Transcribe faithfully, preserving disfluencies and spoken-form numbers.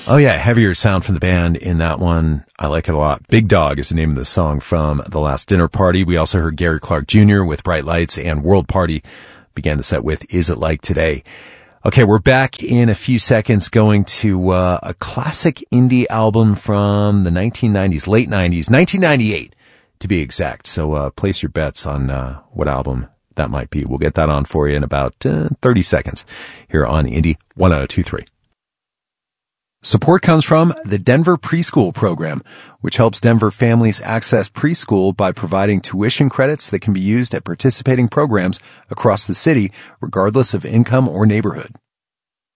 Oh yeah, heavier sound from the band in that one. I like it a lot. Big Dog is the name of the song from The Last Dinner Party. We also heard Gary Clark Junior with Bright Lights, and World Party began the set with Is It Like Today. Okay, we're back in a few seconds going to uh, a classic indie album from the nineteen nineties, late nineties, nineteen ninety-eight to be exact. So uh, place your bets on uh, what album that might be. We'll get that on for you in about uh, thirty seconds here on Indie one oh two three. Support comes from the Denver Preschool Program, which helps Denver families access preschool by providing tuition credits that can be used at participating programs across the city, regardless of income or neighborhood.